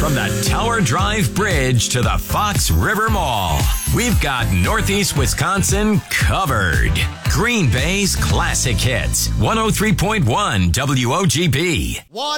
From the Tower Drive Bridge to the Fox River Mall, we've got Northeast Wisconsin covered. Green Bay's classic hits, 103.1 WOGB. What